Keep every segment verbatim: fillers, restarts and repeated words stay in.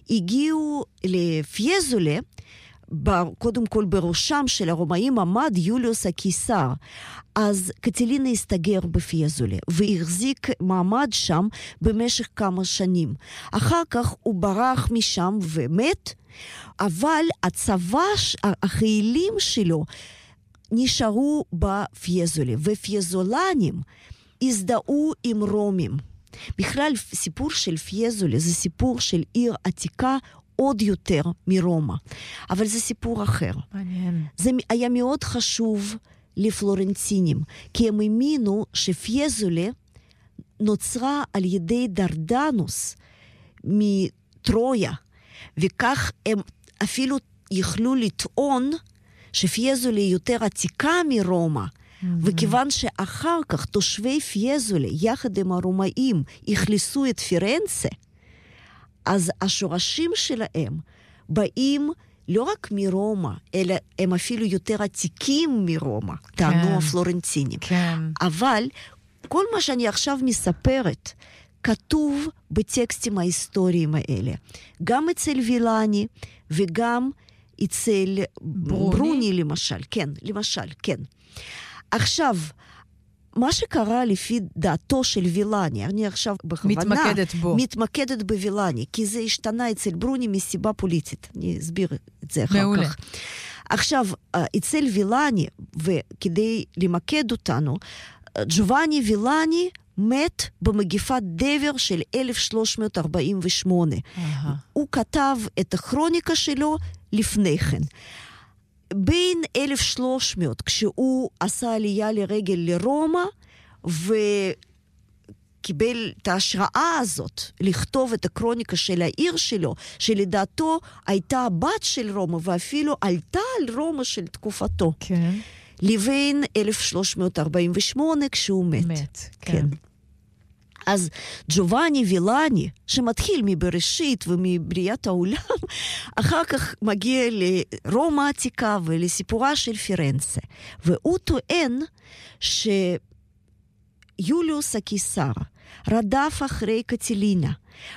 הגיעו לפיאזולה, קודם כל בראשם של הרומאים עמד יוליוס הקיסר. אז קטלינה הסתגר בפיאזולה, והחזיק מעמד שם במשך כמה שנים. אחר כך הוא ברח משם ומת, אבל הצבא, החיילים שלו, נשארו בפיאזולה, ופיאזולנים הזדהו עם רומים. בכלל, סיפור של פיאזולה זה סיפור של עיר עתיקה עוד יותר מרומא. אבל זה סיפור אחר. מעניין. זה היה מאוד חשוב לפלורנטינים, כי הם האמינו שפיאזולה נוצרה על ידי דרדנוס מטרויה, וכך הם אפילו יכלו לטעון שפיאזולה יותר עתיקה מרומא, mm-hmm. וכיוון שאחר כך תושבי פיאזולה יחד עם הרומאים הכניסו את פירנצה, אז השורשים שלהם באים לא רק מרומא, אלא הם אפילו יותר עתיקים מרומא, טענו כן. הפלורנטינים. כן. אבל כל מה שאני עכשיו מספרת, כתוב בטקסטים ההיסטוריים האלה. גם אצל וילני וגם אצל ברוני, ברוני למשל. כן, למשל, כן. עכשיו, מה שקרה לפי דעתו של וילני, אני עכשיו בכוונה מתמקדת בו. מתמקדת בוילני, כי זה השתנה אצל ברוני מסיבה פוליטית. אני אסביר את זה אחר מעולה. כך. עכשיו, אצל וילני, וכדי למקד אותנו, ג'ובאני וילני מת במגפת דבר של אלף שלוש מאות ארבעים ושמונה. Uh-huh. הוא כתב את הכרוניקה שלו לפני כן. בין אלף ושלוש מאות, כשהוא עשה עלייה לרגל לרומא, וקיבל את ההשראה הזאת לכתוב את הכרוניקה של העיר שלו, שלדעתו הייתה הבת של רומא, ואפילו עלתה על רומא של תקופתו. כן. לבין אלף שלוש מאות ארבעים ושמונה, כשהוא מת. מת, כן. כן. אז ג'ובאני וילני, שמתחיל מבראשית ומבריאת העולם, אחר כך מגיע לרומא העתיקה ולסיפורה של פירנצה. והוא טוען שיוליוס הקיסר רדף אחרי קטלינה,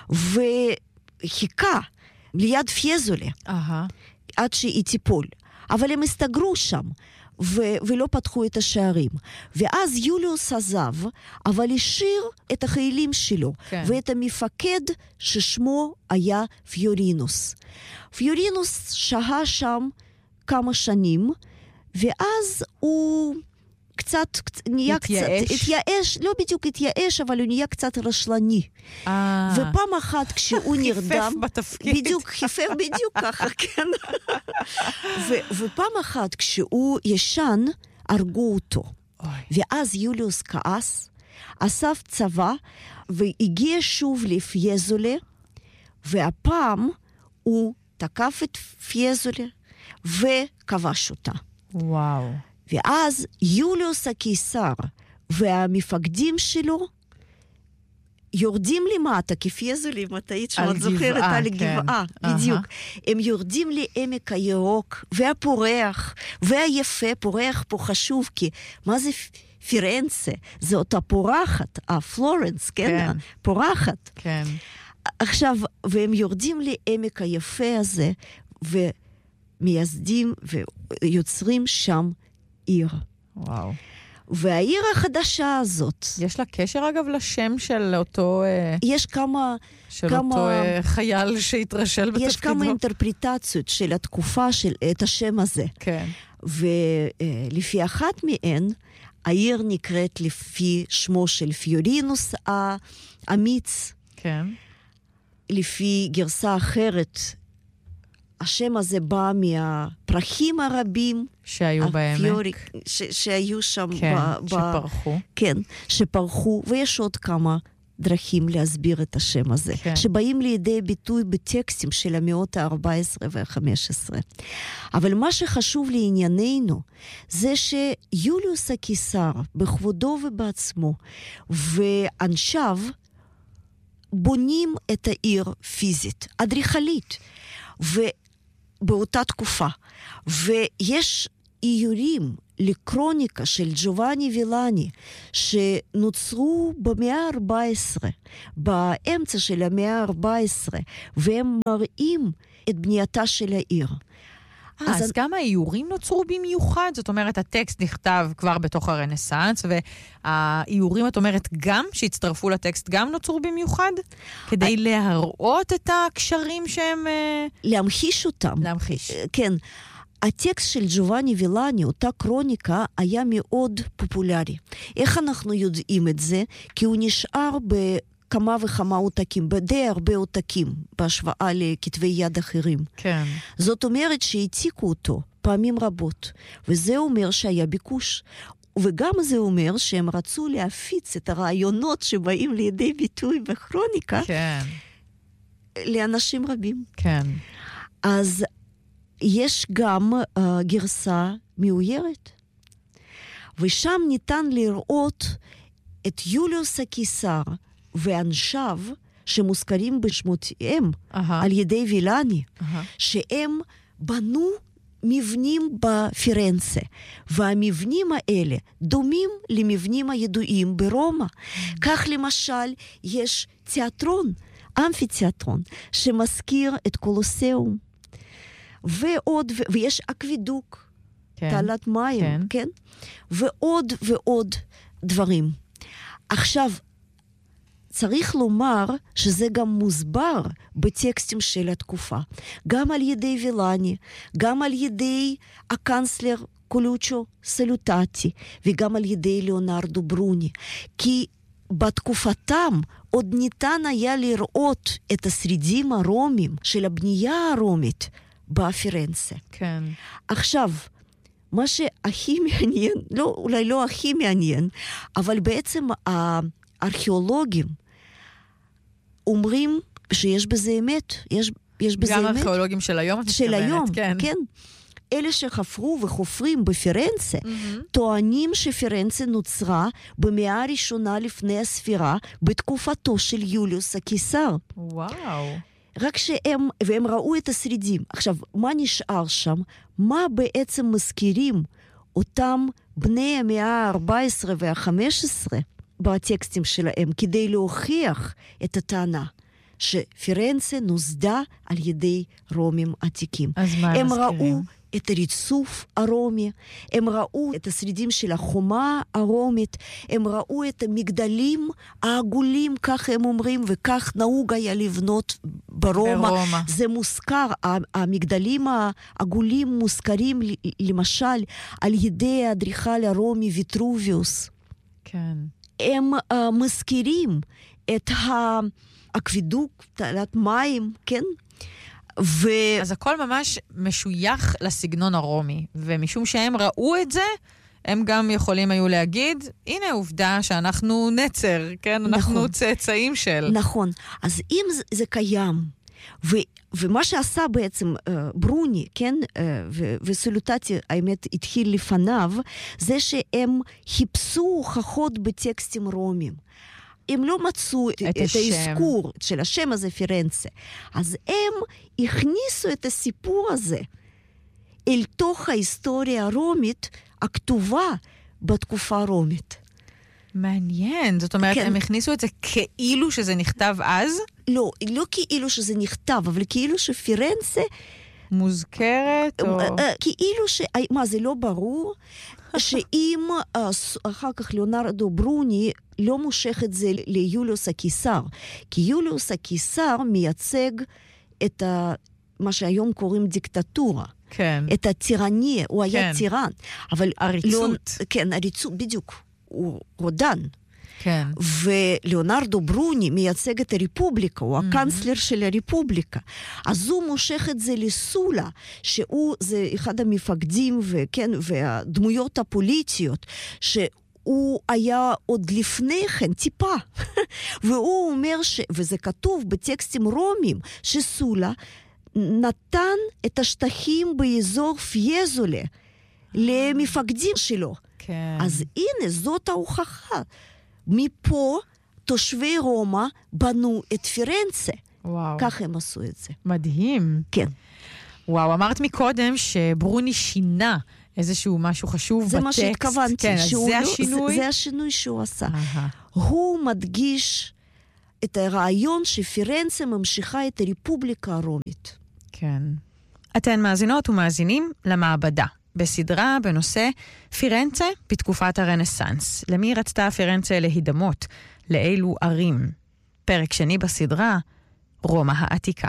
וחיכה ליד פיאזולה, אהה. עד שהיא תיפול. אבל הם הסתגרו שם. ו- ולא פתחו את השערים. ואז יוליוס עזב, אבל השאיר את החיילים שלו, כן. ואת המפקד ששמו היה פיורינוס. פיורינוס שהה שם כמה שנים, ואז הוא קצת נהיה התייאש. קצת, התייאש, לא בדיוק התייאש, אבל הוא נהיה קצת רשלני. אה. ופעם אחת כשהוא נרדם, חיפף בתפקיד. בדיוק, חיפף בדיוק ככה, כן. ו- ופעם אחת כשהוא ישן, הרגו אותו. אוי. ואז יוליוס כעס, אסף צבא, והגיע שוב לפיאזולה, והפעם הוא תקף את פיאזולה, וכבש אותה. וואו. ואז יוליוס הקיסר והמפקדים שלו יורדים למטה, כי פיאזולה, אם את היית שם, את זוכרת, על גבעה, בדיוק. הם יורדים לעמק הירוק, והפורח, והיפה, פורח פה חשוב, כי מה זה פירנצה? זה אותה פורחת, הפלורנס, כן? פורחת. כן. עכשיו, והם יורדים לעמק היפה הזה, ומייסדים ויוצרים שם עיר. וואו. והעיר החדשה הזאת... יש לה קשר אגב לשם של אותו... יש כמה... של כמה, אותו חייל שהתרשל בתפקידו. יש כמה אינטרפריטציות של התקופה של את השם הזה. כן. ולפי אחת מהן, העיר נקראת לפי שמו של פיורינוס האמיץ. כן. לפי גרסה אחרת, השם הזה בא מהפרחים הרבים שהיו בעמק, ש, שהיו שם, כן, ב, שפרחו, ב, כן, שפרחו, ויש עוד כמה דרכים להסביר את השם הזה, כן. שבאים לידי ביטוי בטקסטים של המאות ה-ארבע עשרה וה-חמש עשרה. אבל מה שחשוב לענייננו, זה שיוליוס הקיסר, בכבודו ובעצמו, ואנשיו, בונים את העיר פיזית, אדריכלית, ובאותה תקופה. ויש איורים לקרוניקה של ג'ובאני וילני, שנוצרו במאה ה-ארבע עשרה, באמצע של המאה ה-ארבע עשרה, והם מראים את בנייתה של העיר. אז, אז גם האיורים נוצרו במיוחד? זאת אומרת, הטקסט נכתב כבר בתוך הרנסנס, והאיורים, את אומרת, גם שהצטרפו לטקסט, גם נוצרו במיוחד? כדי להראות את הקשרים שהם... להמחיש אותם. להמחיש. כן. הטקסט של ג'ובאני וילני, אותה קרוניקה, היה מאוד פופולרי. איך אנחנו יודעים את זה? כי הוא נשאר בכמה וכמה עותקים, בדי הרבה עותקים, בהשוואה לכתבי יד אחרים. כן. זאת אומרת שהעתיקו אותו פעמים רבות, וזה אומר שהיה ביקוש. וגם זה אומר שהם רצו להפיץ את הרעיונות שבאים לידי ביטוי בכרוניקה, כן. לאנשים רבים. כן. אז יש גם uh, גרסה מאוירת. ושם ניתן לראות את יוליוס הקיסר ואנשיו שמוזכרים בשמותיהם uh-huh. על ידי וילני, uh-huh. שהם בנו מבנים בפירנצה, והמבנים האלה דומים למבנים הידועים ברומא. Mm-hmm. כך למשל יש תיאטרון, אמפיתיאטרון, שמזכיר את קולוסיאום. ועוד, ו- ויש אקווידוק, כן, תעלת מים, כן. כן? ועוד ועוד דברים. עכשיו, צריך לומר שזה גם מוסבר בטקסטים של התקופה. גם על ידי וילני, גם על ידי הקנצלר קולוצ'ו סלוטטי, וגם על ידי ליאונרדו ברוני. כי בתקופתם עוד ניתן היה לראות את השרידים הרומיים של הבנייה הרומית, בפירנצה. כן. עכשיו, מה שהכי מעניין, לא, אולי לא הכי מעניין, אבל בעצם הארכיאולוגים אומרים שיש בזה אמת. יש, יש בזה גם אמת. גם הארכיאולוגים של היום, את של מתכוונת, היום, כן. כן. אלה שחפרו וחופרים בפירנצה, mm-hmm. טוענים שפירנצה נוצרה במאה הראשונה לפני הספירה, בתקופתו של יוליוס הקיסר. וואו. רק שהם, והם ראו את השרידים. עכשיו, מה נשאר שם? מה בעצם מזכירים אותם בני המאה ה-ארבע עשרה וה-חמש עשרה בטקסטים שלהם, כדי להוכיח את הטענה שפירנצה נוסדה על ידי רומים עתיקים. אז מה הם מזכירים? הם ראו את הריצוף הרומי, הם ראו את השרידים של החומה הרומית, הם ראו את המגדלים העגולים, כך הם אומרים, וכך נהוג היה לבנות ברומא. ברומא. זה מוזכר, המגדלים העגולים מוזכרים למשל על ידי האדריכל הרומי ויטרוביוס. כן. הם uh, מזכירים את האקווידוק, תעלת מים, כן? ו... אז הכל ממש משוייך לסגנון הרומי, ומשום שהם ראו את זה, הם גם יכולים היו להגיד, הנה עובדה שאנחנו נצר, כן? נכון. אנחנו צאצאים של. נכון. אז אם זה, זה קיים, ו, ומה שעשה בעצם uh, ברוני, כן? Uh, ו, וסולוטטי, האמת, התחיל לפניו, זה שהם חיפשו הוכחות בטקסטים רומיים. הם לא מצאו את, את האזכור של השם הזה פירנצה. אז הם הכניסו את הסיפור הזה אל תוך ההיסטוריה הרומית הכתובה בתקופה הרומית. מעניין. זאת אומרת, כן. הם הכניסו את זה כאילו שזה נכתב אז? לא, לא כאילו שזה נכתב, אבל כאילו שפירנצה מוזכרת או... כאילו ש... מה, זה לא ברור? שאם אחר כך ליאונרדו ברוני לא מושך את זה ליוליוס הקיסר, כי יוליוס הקיסר מייצג את ה... מה שהיום קוראים דיקטטורה. כן. את הטירניה, הוא היה כן. טירן. אבל עריצות. לא... כן, עריצות, בדיוק. הוא רודן. כן. וליאונרדו ברוני מייצג את הרפובליקה, הוא הקנצלר של הרפובליקה. אז הוא מושך את זה לסולה, שהוא זה אחד המפקדים וכן, והדמויות הפוליטיות, שהוא היה עוד לפני כן טיפה. והוא אומר, ש... וזה כתוב בטקסטים רומיים, שסולה נתן את השטחים באזור פייזולה למפקדים שלו. כן. אז הנה, זאת ההוכחה. מפה תושבי רומא בנו את פירנצה. וואו. כך הם עשו את זה. מדהים. כן. וואו, אמרת מקודם שברוני שינה איזשהו משהו חשוב בטקסט. זה מה שהתכוונתי. כן, אז זה השינוי? זה השינוי שהוא עשה. הוא מדגיש את הרעיון שפירנצה ממשיכה את הרפובליקה הרומית. כן. אתן מאזינות ומאזינים למעבדה, בסדרה בנושא פירנצה בתקופת הרנסנס. למי רצתה פירנצה להידמות? לאילו ערים? פרק שני בסדרה, רומא העתיקה.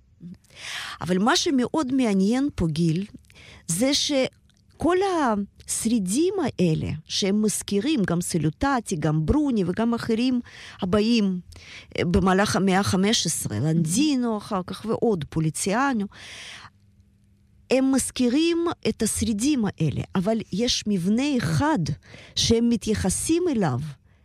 אבל מה שמאוד מעניין פה, גיל, זה שכל השרידים האלה, שהם מזכירים, גם סלוטטי, גם ברוני וגם אחרים הבאים במהלך המאה ה-חמש עשרה, לנדינו אחר כך ועוד, פוליציאנו, הם מזכירים את השרידים האלה, אבל יש מבנה אחד שהם מתייחסים אליו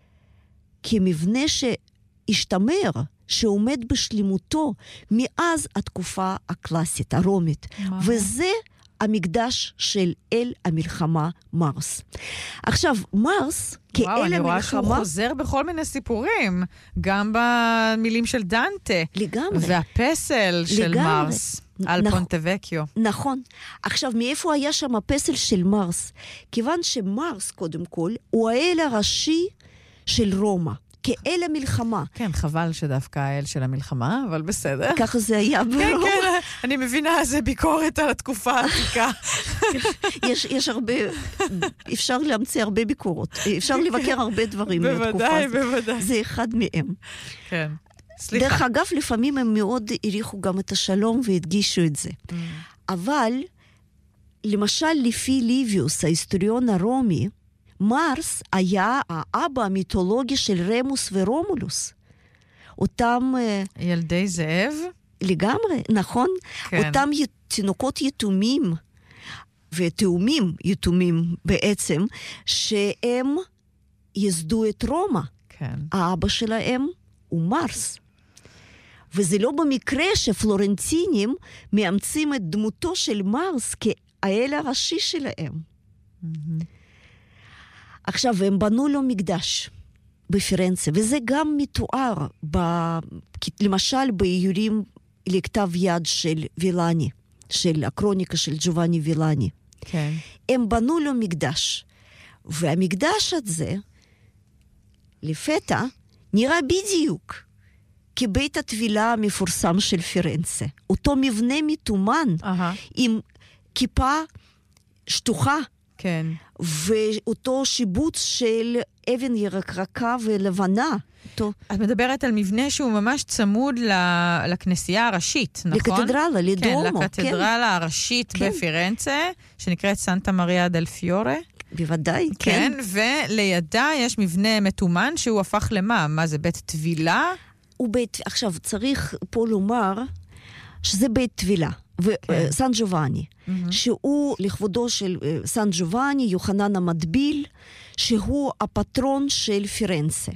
כמבנה שהשתמר, שעומד בשלימותו מאז התקופה הקלאסית, הרומית. מה? וזה המקדש של אל המלחמה מרס. עכשיו, מרס, כאל המלחמה... וואו, אני רואה שהוא חוזר בכל מיני סיפורים, גם במילים של דנטה. לגמרי. והפסל של לגמרי. מרס, על נכ... פונטבקיו. נכון. עכשיו, מאיפה היה שם הפסל של מרס? כיוון שמרס, קודם כל, הוא האל הראשי של רומא. כאל המלחמה. כן, חבל שדווקא האל של המלחמה, אבל בסדר. ככה זה היה ברור. כן, כן, אני מבינה, זה ביקורת על התקופה העתיקה. יש, יש הרבה, אפשר להמציא הרבה ביקורות. אפשר לבקר הרבה דברים מהתקופה הזאת. בוודאי, בוודאי. זה אחד מהם. כן, סליחה. דרך אגב, לפעמים הם מאוד העריכו גם את השלום והדגישו את זה. אבל, למשל, לפי ליביוס, ההיסטוריון הרומי, מרס היה האבא המיתולוגי של רמוס ורומולוס. אותם... ילדי זאב? לגמרי, נכון. כן. אותם תינוקות יתומים, ותאומים יתומים בעצם, שהם יסדו את רומא. כן. האבא שלהם הוא מרס. וזה לא במקרה שפלורנטינים מאמצים את דמותו של מרס כאל הראשי שלהם. Mm-hmm. עכשיו, הם בנו לו מקדש בפירנצה, וזה גם מתואר, ב, למשל, באיורים לכתב יד של וילני, של הקרוניקה של ג'ובאני וילני. כן. הם בנו לו מקדש, והמקדש הזה, לפתע, נראה בדיוק כבית התבילה המפורסם של פירנצה. אותו מבנה מתומן, uh-huh. עם כיפה שטוחה, כן. ואותו שיבוץ של אבן ירקרקה ולבנה. אותו... את מדברת על מבנה שהוא ממש צמוד לכנסייה הראשית, נכון? לקתדרלה, לדומו. כן, לקתדרלה כן. הראשית כן. בפירנצה, שנקראת סנטה מריה דל פיורה. בוודאי, כן. כן, ולידה יש מבנה מתומן שהוא הפך למה? מה זה, בית תבילה? הוא בית, עכשיו, צריך פה לומר שזה בית תבילה. וסן ג'ובאני, mm-hmm. שהוא לכבודו של סן ג'ובאני, יוחנן המטביל, שהוא הפטרון של פירנצה.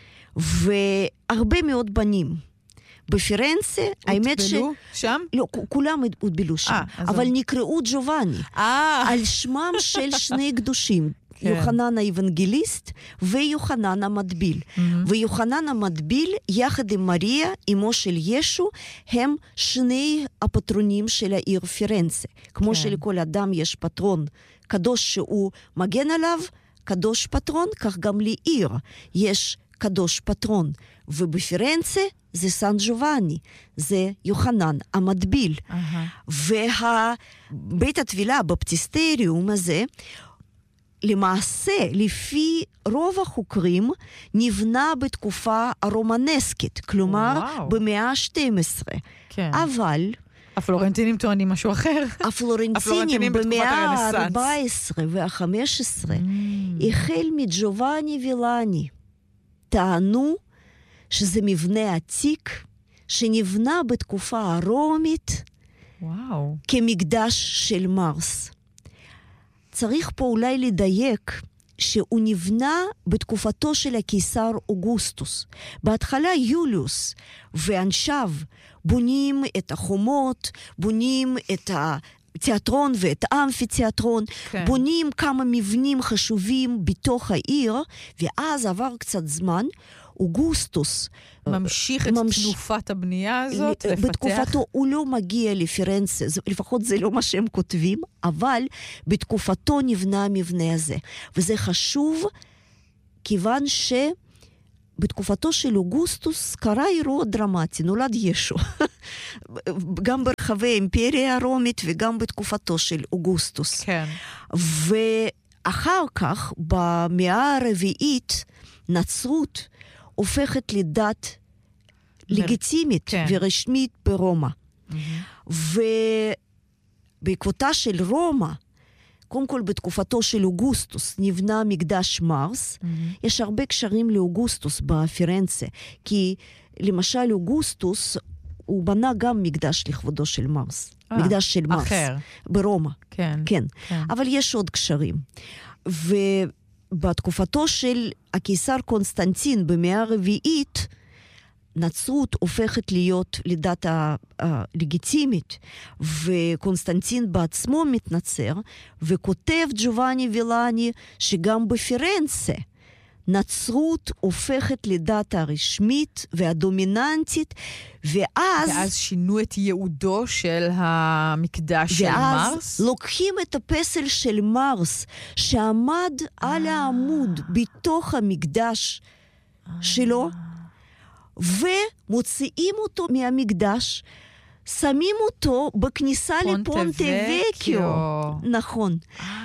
והרבה מאוד בנים. בפירנצה, האמת ש... הוטבלו שם? לא, כולם הוטבלו שם. 아, אבל נקראו ג'ובאני. 아. על שמם של שני קדושים. כן. יוחנן האבנגליסט ויוחנן המטביל. Mm-hmm. ויוחנן המטביל, יחד עם מריה, אמו של ישו, הם שני הפטרונים של העיר פירנצה. כמו כן. שלכל אדם יש פטרון קדוש שהוא מגן עליו, קדוש פטרון, כך גם לעיר יש קדוש פטרון. ובפירנצה זה סן ג'ובאני, זה יוחנן המטביל. Uh-huh. ובית התבילה, בפטיסטריום הזה, למעשה, לפי רוב החוקרים, נבנה בתקופה הרומנסקית, כלומר, וואו. במאה ה-שתים עשרה. כן. אבל... הפלורנטינים טוענים משהו אחר. הפלורנטינים במאה ה-ארבע עשרה וה-חמש עשרה, mm. החל מג'ובאני וילני, טענו שזה מבנה עתיק, שנבנה בתקופה הרומית, וואו. כמקדש של מרס. צריך פה אולי לדייק שהוא נבנה בתקופתו של הקיסר אוגוסטוס. בהתחלה יוליוס ואנשיו בונים את החומות, בונים את התיאטרון ואת האמפיתיאטרון, כן. בונים כמה מבנים חשובים בתוך העיר, ואז עבר קצת זמן, אוגוסטוס ממשיך את ממש... תנופת הבנייה הזאת, לפתח. בתקופתו הוא לא מגיע לפירנצה, לפחות זה לא מה שהם כותבים, אבל בתקופתו נבנה המבנה הזה. וזה חשוב, כיוון שבתקופתו של אוגוסטוס קרה אירוע דרמטי, נולד ישו. גם ברחבי האימפריה הרומית וגם בתקופתו של אוגוסטוס. כן. ואחר כך, במאה הרביעית, נצרות הופכת לדת לגיטימית כן. ורשמית ברומא. Mm-hmm. ובעקבותה של רומא, קודם כל בתקופתו של אוגוסטוס נבנה מקדש מרס, mm-hmm. יש הרבה קשרים לאוגוסטוס בפירנצה, כי למשל אוגוסטוס הוא בנה גם מקדש לכבודו של מרס, 아, מקדש של מרס, אחר. ברומא. כן, כן. כן. אבל יש עוד קשרים. ובתקופתו של הקיסר קונסטנטין במאה הרביעית, נצרות הופכת להיות לדת הלגיטימית, וקונסטנטין בעצמו מתנצר, וכותב ג'ובאני וילני שגם בפירנצה, נצרות הופכת לדת הרשמית והדומיננטית, ואז... ואז שינו את ייעודו של המקדש של מרס? ואז לוקחים את הפסל של מרס, שעמד על העמוד בתוך המקדש שלו, ומוציאים אותו מהמקדש, שמים אותו בכניסה לפונטה וקיו. נכון.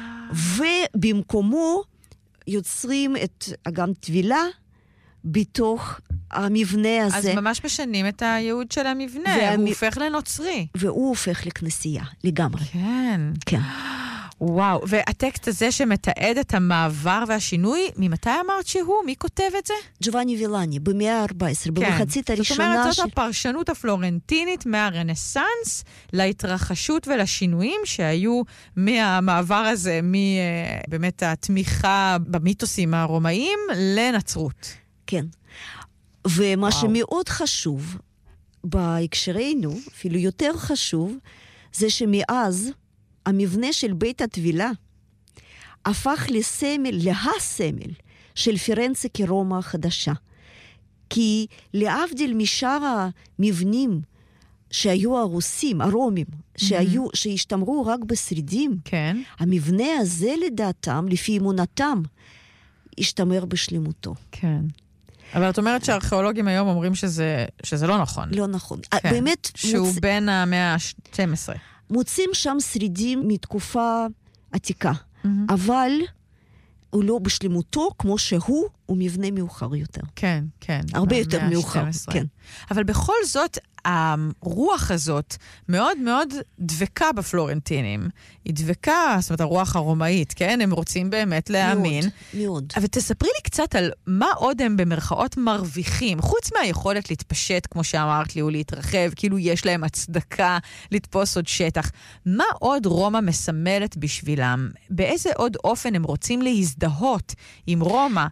ובמקומו יוצרים את אגם טבילה בתוך המבנה הזה. אז ממש משנים את הייעוד של המבנה, והמ... הוא הופך לנוצרי. והוא הופך לכנסייה, לגמרי. כן. כן. וואו, והטקסט הזה שמתעד את המעבר והשינוי, ממתי אמרת שהוא? מי כותב את זה? ג'ובאני וילני, במאה ה-ארבע עשרה, כן. במחצית הראשונה... זאת אומרת, זאת של... הפרשנות הפלורנטינית מהרנסנס להתרחשות ולשינויים שהיו מהמעבר הזה, מבאמת התמיכה במיתוסים הרומאיים לנצרות. כן. ומה וואו. שמאוד חשוב בהקשרנו, אפילו יותר חשוב, זה שמאז המבנה של בית הטבילה הפך לסמל, להסמל של פירנצה כרומא החדשה. כי להבדיל משאר המבנים שהיו הרוסים, הרומים, שהיו, mm-hmm. שהשתמרו רק בשרידים, כן. המבנה הזה לדעתם, לפי אמונתם, השתמר בשלמותו. כן. אבל את אומרת שהארכיאולוגים היום אומרים שזה, שזה לא נכון. לא נכון. כן. באמת... שהוא מוצ... בין המאה ה-שתים עשרה. מוצאים שם שרידים מתקופה עתיקה, mm-hmm. אבל הוא לא בשלמותו כמו שהוא, הוא מבנה מאוחר יותר. כן, כן. הרבה יותר מאוחר, כן. אבל בכל זאת, הרוח הזאת מאוד מאוד דבקה בפלורנטינים. היא דבקה, זאת אומרת, הרוח הרומאית, כן? הם רוצים באמת להאמין. מאוד, מאוד. אבל תספרי לי קצת על מה עוד הם במרכאות מרוויחים, חוץ מהיכולת להתפשט, כמו שאמרת לי, ולהתרחב, כאילו יש להם הצדקה לתפוס עוד שטח. מה עוד רומא מסמלת בשבילם? באיזה עוד אופן הם רוצים להזדהות עם רומא?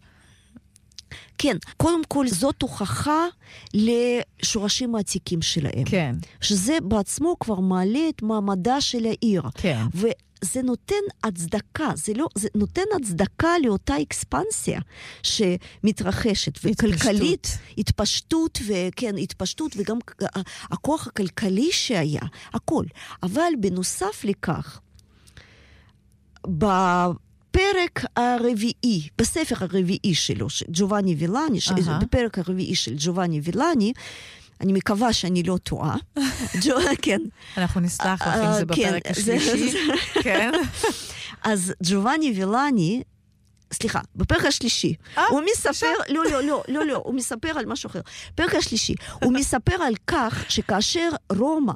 כן, קודם כל זאת הוכחה לשורשים העתיקים שלהם. כן. שזה בעצמו כבר מעלה את מעמדה של העיר. כן. וזה נותן הצדקה, זה לא, זה נותן הצדקה לאותה אקספנסיה שמתרחשת. וכלכלית, התפשטות, וכן, התפשטות, וגם הכוח הכלכלי שהיה, הכל. אבל בנוסף לכך, ב... בפרק הרביעי, בספר הרביעי שלו, של ג'ובאני וילני, uh-huh. בפרק הרביעי של ג'ובאני וילני, אני מקווה שאני לא טועה. כן. אנחנו נסלח לך אם זה בפרק השלישי. כן. אז ג'ובאני וילני, סליחה, בפרק השלישי, הוא מספר, לא, לא, לא, לא, לא, הוא מספר על משהו אחר. בפרק השלישי, הוא מספר על כך שכאשר רומא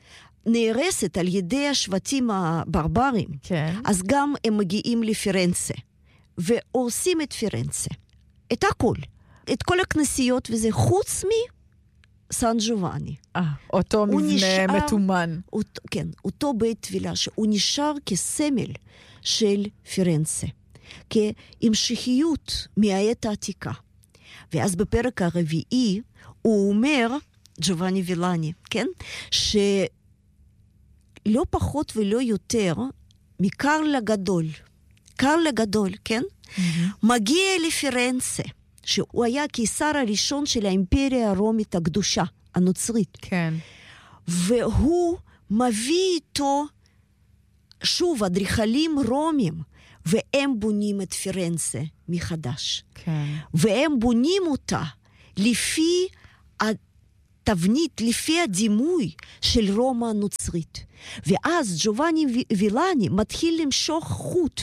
נהרסת על ידי השבטים הברברים, כן. אז גם הם מגיעים לפירנצה, ועושים את פירנצה. את הכל. את כל הכנסיות, וזה חוץ מסן ג'ובאני. אה, אותו מבנה נשאר, מתומן. אותו, כן, אותו בית טבילה, שהוא נשאר כסמל של פירנצה. כהמשכיות מהעת העתיקה. ואז בפרק הרביעי, הוא אומר, ג'ובאני וילני, כן? ש... לא פחות ולא יותר מקרל הגדול. קרל הגדול, כן? Mm-hmm. מגיע לפירנצה, שהוא היה הקיסר הראשון של האימפריה הרומית הקדושה, הנוצרית. כן. והוא מביא איתו, שוב, אדריכלים רומים, והם בונים את פירנצה מחדש. כן. והם בונים אותה לפי התבנית, לפי הדימוי של רומא הנוצרית. ואז ג'ובאני וילני מתחיל למשוך חוט,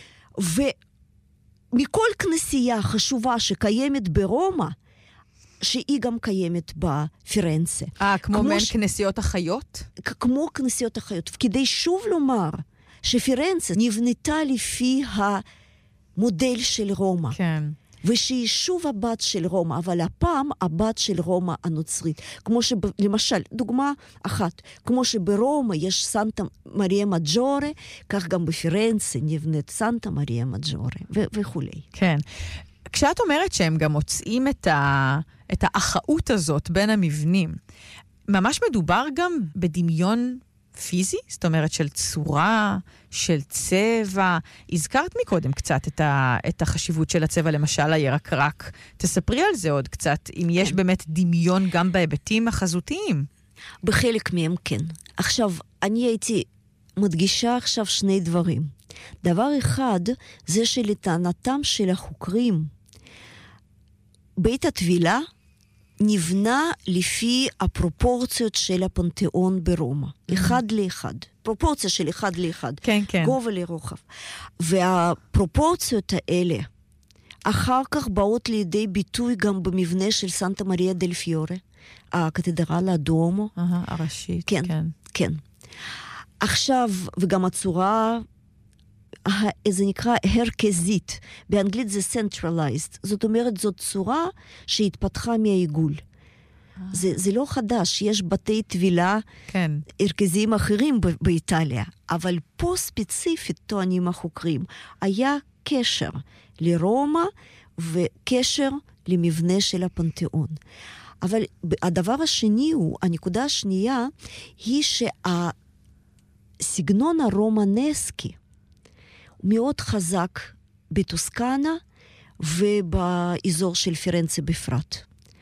ומכל כנסייה חשובה שקיימת ברומא, שהיא גם קיימת בפירנצה. אה, כמו מעין ש... כנסיות החיות? כמו כנסיות החיות. כדי שוב לומר שפירנצה נבנתה לפי המודל של רומא. כן. ושהיא שוב הבת של רומא, אבל הפעם הבת של רומא הנוצרית. כמו שלמשל, דוגמה אחת, כמו שברומא יש סנטה מריה מג'ורה, כך גם בפירנצה נבנית סנטה מריה מג'ורה, ו- וכולי. כן. כשאת אומרת שהם גם מוצאים את, ה... את האחאות הזאת בין המבנים, ממש מדובר גם בדמיון פיזי? זאת אומרת של צורה, של צבע. הזכרת מקודם קצת את, ה... את החשיבות של הצבע, למשל הירקרק. תספרי על זה עוד קצת, אם יש כן. באמת דמיון גם בהיבטים החזותיים. בחלק מהם כן. עכשיו, אני הייתי מדגישה עכשיו שני דברים. דבר אחד, זה שלטענתם של החוקרים, בית הטבילה נבנה לפי הפרופורציות של הפנתיאון ברומא. Mm-hmm. אחד לאחד. פרופורציה של אחד לאחד. כן, כן. גובה לרוחב. והפרופורציות האלה, אחר כך באות לידי ביטוי גם במבנה של סנטה מריה דל פיורה, הקתדרלה הדואמו. Uh-huh, הראשית, כן. כן, כן. עכשיו, וגם הצורה, זה נקרא הרכזית, באנגלית זה centralized, זאת אומרת, זאת צורה שהתפתחה מהעיגול. זה, זה לא חדש, יש בתי טבילה כן. הרכזיים אחרים ב- באיטליה, אבל פה ספציפית, טוענים החוקרים, היה קשר לרומא וקשר למבנה של הפנתיאון. אבל הדבר השני הוא, הנקודה השנייה, היא שהסגנון הרומנסקי, מאוד חזק בטוסקנה ובאזור של פירנצה בפרט.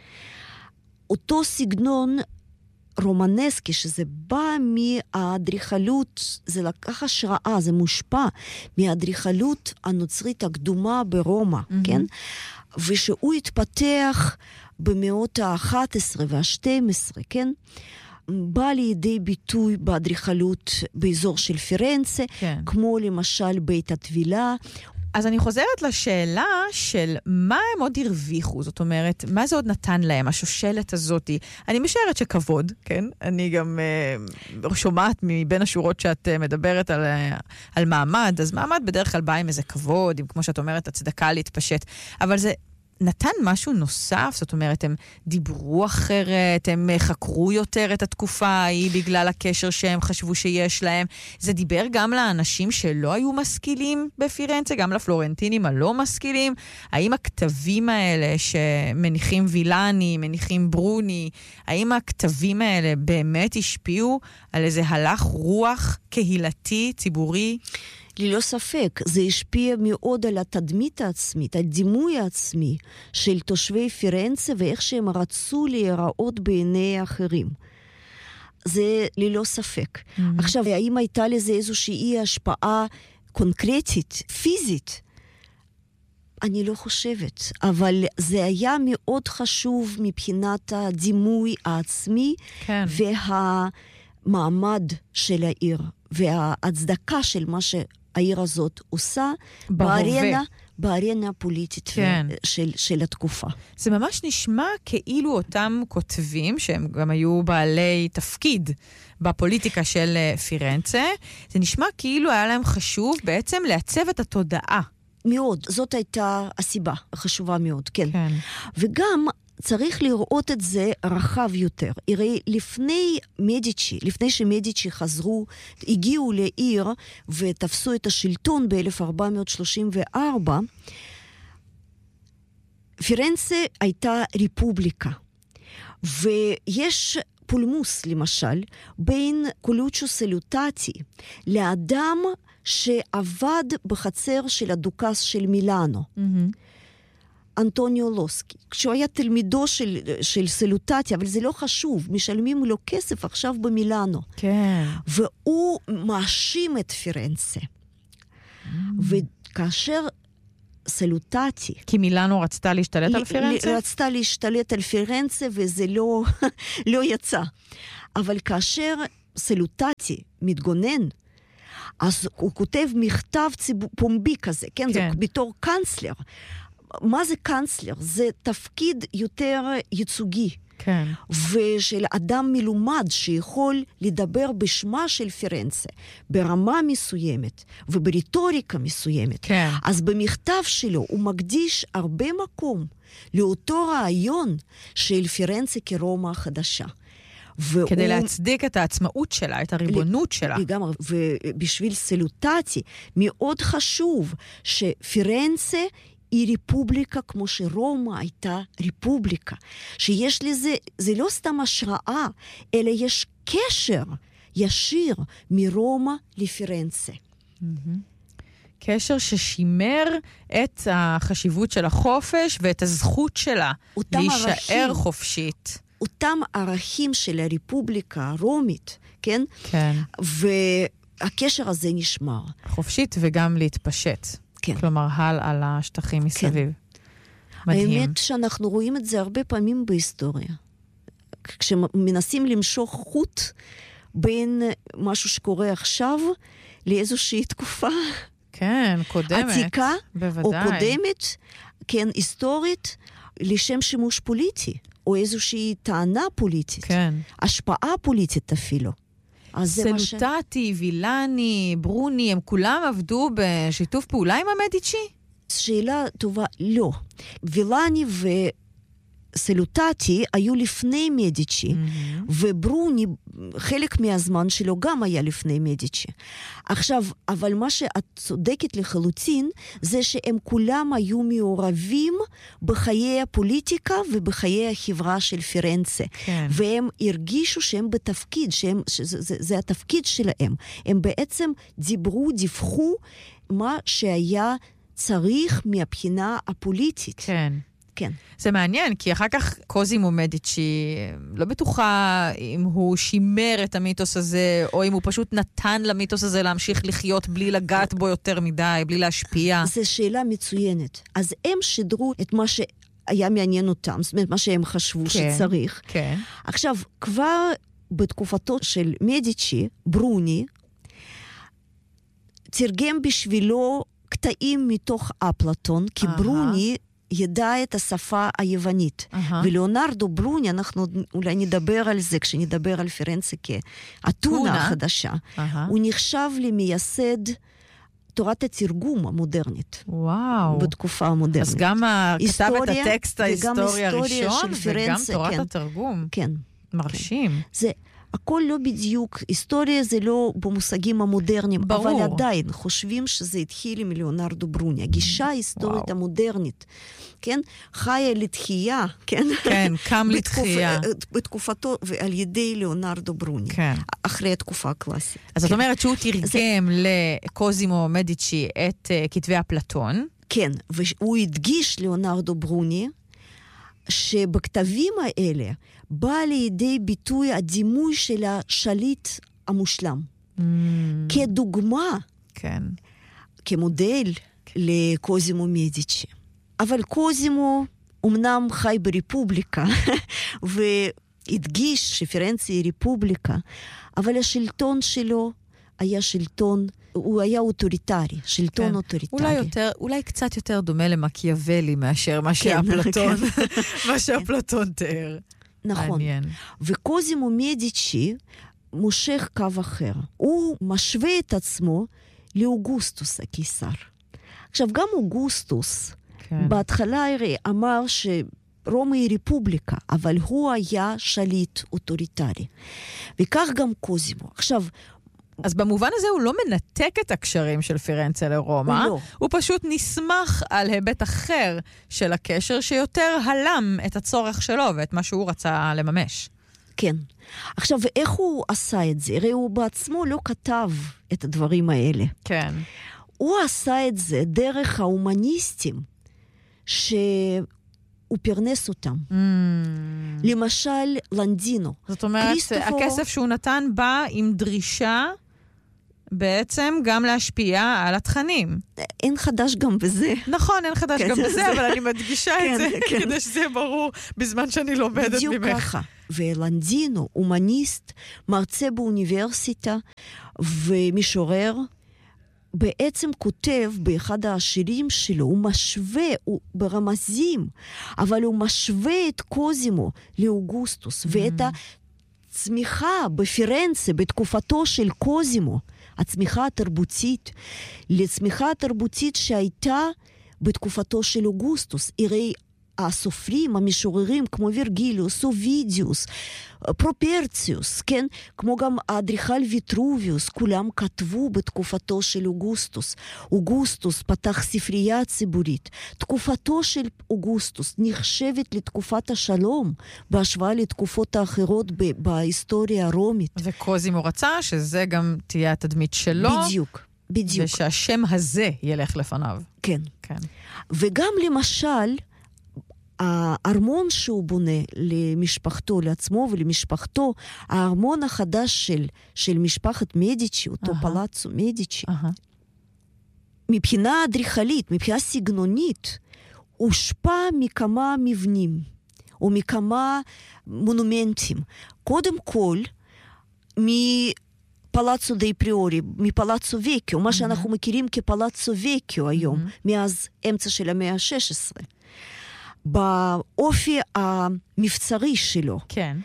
אותו סגנון רומנסקי, שזה בא מהאדריכלות, זה לקח השראה, זה מושפע מהאדריכלות הנוצרית הקדומה ברומא, mm-hmm. כן? ושהוא התפתח במאות ה-אחת עשרה וה-שתים עשרה, כן? בא לידי ביטוי באדריכלות באזור של פירנצה, כן. כמו למשל בית הטבילה. אז אני חוזרת לשאלה של מה הם עוד הרוויחו, זאת אומרת, מה זה עוד נתן להם, השושלת הזאת? אני משערת שכבוד, כן? אני גם uh, שומעת מבין השורות שאת uh, מדברת על, uh, על מעמד, אז מעמד בדרך כלל בא עם איזה כבוד, עם, כמו שאת אומרת, הצדקה להתפשט, אבל זה נתן משהו נוסף, זאת אומרת, הם דיברו אחרת, הם חקרו יותר את התקופה ההיא בגלל הקשר שהם חשבו שיש להם. זה דיבר גם לאנשים שלא היו משכילים בפירנצה, גם לפלורנטינים הלא משכילים. האם הכתבים האלה שמניחים וילני, מניחים ברוני, האם הכתבים האלה באמת השפיעו על איזה הלך רוח קהילתי, ציבורי? ללא ספק, זה השפיע מאוד על התדמית העצמית, על דימוי העצמי של תושבי פירנצה ואיך שהם רצו להיראות בעיני האחרים. זה ללא ספק. Mm-hmm. עכשיו, האם הייתה לזה איזושהי השפעה קונקרטית, פיזית? אני לא חושבת, אבל זה היה מאוד חשוב מבחינת הדימוי העצמי כן. והמעמד של העיר וההצדקה של מה ש... העיר הזאת עושה בארנה, בארנה הפוליטית כן. של, של התקופה. זה ממש נשמע כאילו אותם כותבים, שהם גם היו בעלי תפקיד בפוליטיקה של פירנצה, זה נשמע כאילו היה להם חשוב בעצם לעצב את התודעה. מאוד, זאת הייתה הסיבה החשובה מאוד, כן. כן. וגם צריך לראות את זה רחב יותר. הרי לפני מדיצ'י, לפני שמדיצ'י חזרו, הגיעו לעיר ותפסו את השלטון ב-אלף ארבע מאות שלושים וארבע, פירנצה הייתה ריפובליקה. ויש פולמוס, למשל, בין קולוצ'ו סלוטטי לאדם שעבד בחצר של הדוכס של מילאנו. Mm-hmm. אנטוניו לוסקי, כשהוא היה תלמידו של, של סלוטטי, אבל זה לא חשוב, משלמים לו כסף עכשיו במילאנו. כן. והוא מאשים את פירנצה. Mm. וכאשר סלוטטי... כי מילאנו רצתה להשתלט על פירנצה? רצתה להשתלט על פירנצה, וזה לא, לא יצא. אבל כאשר סלוטטי מתגונן, אז הוא כותב מכתב ציבור, פומבי כזה, כן? כן. זה בתור קנצלר. מה זה קנצלר? זה תפקיד יותר ייצוגי. כן. ושל אדם מלומד שיכול לדבר בשמה של פירנצה, ברמה מסוימת ובריטוריקה מסוימת. כן. אז במכתב שלו הוא מקדיש הרבה מקום לאותו רעיון של פירנצה כרומא החדשה. והוא... כדי להצדיק את העצמאות שלה, את הריבונות שלה. לגמרי, ובשביל סלוטטי מאוד חשוב שפירנצה היא ריפובליקה כמו שרומא הייתה ריפובליקה. שיש לזה, זה לא סתם השראה, אלא יש קשר ישיר מרומא לפירנצה. קשר ששימר את החשיבות של החופש ואת הזכות שלה להישאר ערכים, חופשית. אותם ערכים של הריפובליקה הרומית, כן? כן. והקשר הזה נשמר. חופשית וגם להתפשט. כן. כלומר, הל על השטחים מסביב. כן. מדהים. האמת שאנחנו רואים את זה הרבה פעמים בהיסטוריה. כשמנסים למשוך חוט בין משהו שקורה עכשיו לאיזושהי תקופה. כן, קודמת. עתיקה, בוודאי. או קודמת, כן, היסטורית, לשם שימוש פוליטי, או איזושהי טענה פוליטית. כן. השפעה פוליטית אפילו. סלוטטי, ש... וילני, ברוני, הם כולם עבדו בשיתוף פעולה עם המדיצ'י? שאלה טובה, לא. וילני וסלוטטי היו לפני מדיצ'י, mm-hmm. וברוני, חלק מהזמן שלו גם היה לפני מדיצ'י. עכשיו, אבל מה שאת צודקת לחלוטין, זה שהם כולם היו מעורבים בחיי הפוליטיקה ובחיי החברה של פירנצה. כן. והם הרגישו שהם בתפקיד, שהם, שזה, זה, זה התפקיד שלהם. הם בעצם דיברו, דיווחו מה שהיה צריך מהבחינה הפוליטית. כן. כן. זה מעניין, כי אחר כך קוזימו מדיצ'י, לא בטוחה אם הוא שימר את המיתוס הזה, או אם הוא פשוט נתן למיתוס הזה להמשיך לחיות בלי לגעת בו יותר מדי, בלי להשפיע. זו שאלה מצוינת. אז הם שדרו את מה שהיה מעניין אותם, זאת אומרת, מה שהם חשבו כן, שצריך. כן. עכשיו, כבר בתקופתו של מדיצ'י, ברוני, תרגם בשבילו קטעים מתוך אפלטון, כי uh-huh. ברוני ידע את השפה היוונית. Uh-huh. ולאונרדו ברוני, אנחנו אולי נדבר על זה, כשנדבר על פירנצה כאתונה החדשה, uh-huh. הוא נחשב למייסד תורת התרגום המודרנית. וואו. בתקופה המודרנית. אז גם כתב את הטקסט ההיסטורי הראשון, וגם תורת כן. התרגום. כן. מרשים. כן. זה... הכל לא בדיוק, היסטוריה זה לא במושגים המודרניים, ברור. אבל עדיין חושבים שזה התחיל עם ליאונרדו ברוני. הגישה ההיסטורית וואו. המודרנית, כן? חיה לתחייה, כן? כן, קם לתחייה. בתקופתו, ועל ידי ליאונרדו ברוני. כן. אחרי התקופה הקלאסית. אז כן. זאת אומרת שהוא תרגם זה... לקוזימו מדיצ'י את uh, כתבי אפלטון. כן, והוא הדגיש ליאונרדו ברוני, שבכתבים האלה בא לידי ביטוי הדימוי של השליט המושלם. Mm. כדוגמה, כן. כמודל כן. לקוזימו מדיצ'י. אבל קוזימו אמנם חי בריפובליקה, והדגיש שפירנצה היא ריפובליקה, אבל השלטון שלו היה שלטון, הוא היה אוטוריטרי, שלטון כן. אוטוריטרי. אולי, יותר, אולי קצת יותר דומה למקיאוולי מאשר מה שאפלטון, כן. מה שאפלטון תיאר. נכון. מעניין. וקוזימו מדיצ'י מושך קו אחר. הוא משווה את עצמו לאוגוסטוס הקיסר. עכשיו, גם אוגוסטוס, כן. בהתחלה הרי אמר שרומא היא ריפובליקה, אבל הוא היה שליט אוטוריטרי. וכך גם קוזימו. עכשיו, אז במובן הזה הוא לא מנתק את הקשרים של פירנצה לרומא, לא. הוא פשוט נסמך על היבט אחר של הקשר שיותר הלם את הצורך שלו ואת מה שהוא רצה לממש. כן. עכשיו, ואיך הוא עשה את זה? הרי הוא בעצמו לא כתב את הדברים האלה. כן. הוא עשה את זה דרך ההומניסטים שהוא פרנס אותם. Mm. למשל, לנדינו. זאת אומרת, כריסטופור... הכסף שהוא נתן בא עם דרישה בעצם גם להשפיע על התכנים. אין חדש גם בזה. נכון, אין חדש גם בזה, אבל אני מדגישה את זה, כדי שזה ברור בזמן שאני לומדת ממך. בדיוק ככה. ולנדינו, אומניסט, מרצה באוניברסיטה ומשורר, בעצם כותב באחד השירים שלו, הוא משווה, הוא ברמזים, אבל הוא משווה את קוזימו לאוגוסטוס, ואת הצמיחה בפירנצה בתקופתו של קוזימו, הצמיחה התרבותית, לצמיחה התרבותית שהייתה בתקופתו של אוגוסטוס. הרי הסופרים, המשוררים, כמו וירגיליוס, אובידיוס, פרופרציוס, כן? כמו גם האדריכל ויטרוביוס, כולם כתבו בתקופתו של אוגוסטוס. אוגוסטוס פתח ספרייה ציבורית. תקופתו של אוגוסטוס נחשבת לתקופת השלום, בהשוואה לתקופות האחרות ב- בהיסטוריה הרומית. וקוזימו רצה שזה גם תהיה התדמית שלו. בדיוק, בדיוק. ושהשם הזה ילך לפניו. כן. כן. וגם למשל, הארמון שהוא בונה למשפחתו, לעצמו ולמשפחתו, הארמון החדש של, של משפחת מדיצ'י, אותו uh-huh. פלאצו מדיצ'י, uh-huh. מבחינה אדריכלית, מבחינה סגנונית, הושפע מכמה מבנים, או מכמה מונומנטים. קודם כל, מפלאצו די פריורי, מפלאצו וקיו, מה שאנחנו מכירים כפלאצו וקיו היום, uh-huh. מאז אמצע של המאה ה-שש עשרה. באופי המבצרי שלו. כן.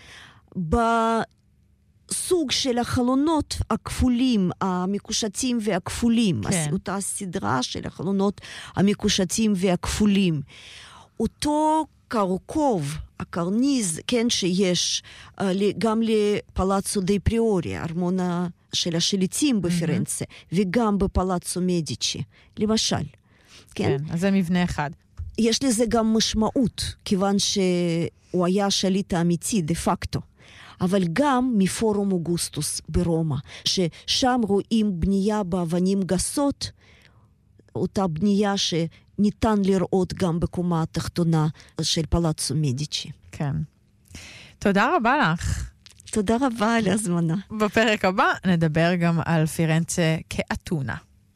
בסוג של החלונות הכפולים, המקושטים והכפולים. כן. אותה הסדרה של החלונות המקושטים והכפולים. אותו קרקוב, הקרניז, כן, שיש גם לפלאצו די פריורי, ארמון של השליטים בפירנצה, mm-hmm. וגם בפלאצו מדיצ'י, למשל. כן, כן, אז זה מבנה אחד. יש לזה גם משמעות, כיוון שהוא היה השליט האמיתי, דה פקטו. אבל גם מפורום אוגוסטוס ברומא, ששם רואים בנייה באבנים גסות, אותה בנייה שניתן לראות גם בקומה התחתונה של פלאצו מדיצ'י. כן. תודה רבה לך. תודה רבה על הזמנה. בפרק הבא נדבר גם על פירנצה כאתונה.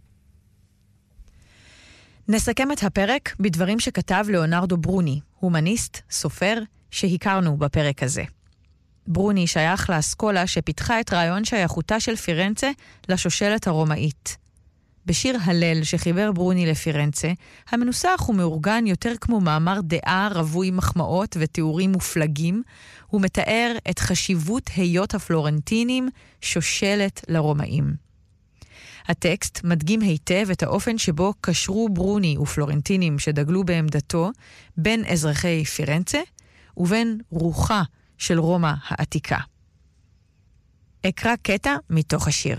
נסכם את הפרק בדברים שכתב ליאונרדו ברוני, הומניסט, סופר, שהכרנו בפרק הזה. ברוני שייך לאסכולה שפיתחה את רעיון שייכותה של פירנצה לשושלת הרומאית. בשיר הלל שחיבר ברוני לפירנצה, המנוסח ומאורגן יותר כמו מאמר דעה רווי מחמאות ותיאורים מופלגים, הוא מתאר את חשיבות היות הפלורנטינים שושלת לרומאים. הטקסט מדגים היטב את האופן שבו קשרו ברוני ופלורנטינים שדגלו בעמדתו בין אזרחי פירנצה ובין רוחה של רומא העתיקה. אקרא קטע מתוך השיר.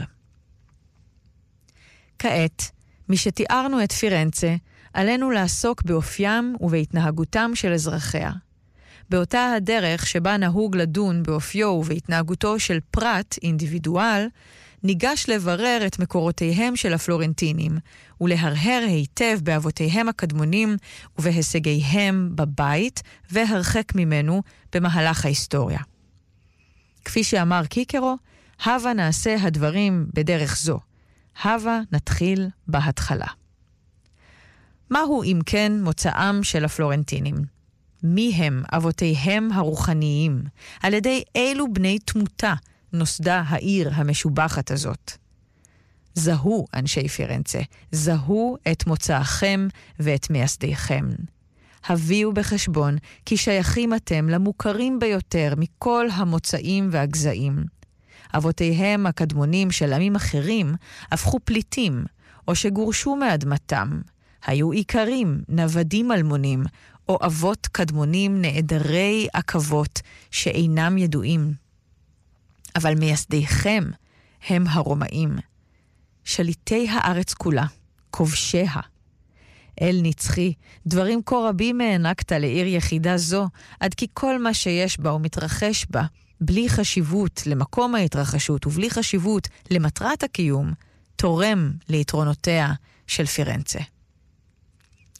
כעת, משתיארנו את פירנצה, עלינו לעסוק באופיים ובהתנהגותם של אזרחיה. באותה הדרך שבה נהוג לדון באופיו ובהתנהגותו של פרט אינדיבידואל, ניגש לברר את מקורותיהם של הפלורנטינים, ולהרהר היטב באבותיהם הקדמונים ובהישגיהם בבית, והרחק ממנו במהלך ההיסטוריה. כפי שאמר קיקרו, הווה נעשה הדברים בדרך זו. הווה נתחיל בהתחלה. מהו אם כן מוצאם של הפלורנטינים? מי הם אבותיהם הרוחניים? על ידי אילו בני תמותה נוסדה העיר המשובחת הזאת? זהו, אנשי פירנצה, זהו את מוצאכם ואת מייסדיכם. הביאו בחשבון כי שייכים אתם למוכרים ביותר מכל המוצאים והגזעים. אבותיהם הקדמונים של עמים אחרים הפכו פליטים, או שגורשו מאדמתם. היו עיקרים, נוודים אלמונים, או אבות קדמונים נעדרי עקבות שאינם ידועים. אבל מייסדיכם הם הרומאים, שליטי הארץ כולה, כובשיה. אל נצחי, דברים כה רבים הענקת לעיר יחידה זו, עד כי כל מה שיש בה ומתרחש בה, בלי חשיבות למקום ההתרחשות ובלי חשיבות למטרת הקיום, תורם ליתרונותיה של פירנצה.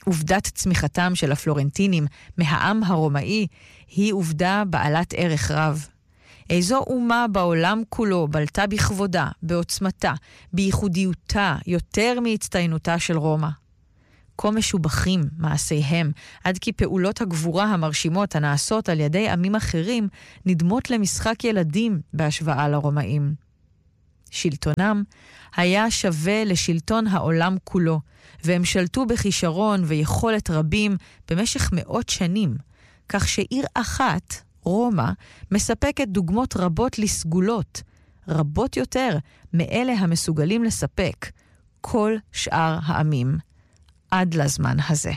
עובדת צמיחתם של הפלורנטינים מהעם הרומאי היא עובדה בעלת ערך רב. איזו אומה בעולם כולו בלטה בכבודה, בעוצמתה, בייחודיותה, יותר מהצטיינותה של רומא. כה משובחים מעשיהם, עד כי פעולות הגבורה המרשימות הנעשות על ידי עמים אחרים נדמות למשחק ילדים בהשוואה לרומאים. שלטונם היה שווה לשלטון העולם כולו, והם שלטו בכישרון ויכולת רבים במשך מאות שנים, כך שעיר אחת, רומא, מספקת דוגמות רבות לסגולות, רבות יותר מאלה המסוגלים לספק כל שאר העמים, עד לזמן הזה.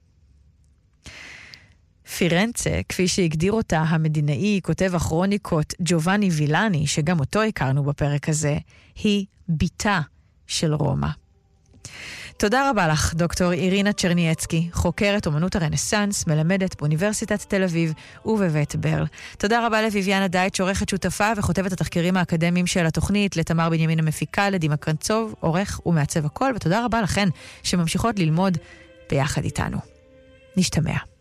פירנצה, כפי שהגדיר אותה המדינאי, כותב הכרוניקות ג'ובאני וילני, שגם אותו הכרנו בפרק הזה, היא ביתה של רומא. תודה רבה לך, דוקטור אירינה צ'רנייצקי, חוקרת אומנות הרנסנס, מלמדת באוניברסיטת תל אביב ובבית ברל. תודה רבה לויביאנה דייטש, עורכת שותפה וכותבת התחקירים האקדמיים של התוכנית, לתמר בנימין המפיקה, לדימה קרנצוב, עורך ומעצב הכל, ותודה רבה לכן שממשיכות ללמוד ביחד איתנו. נשתמע.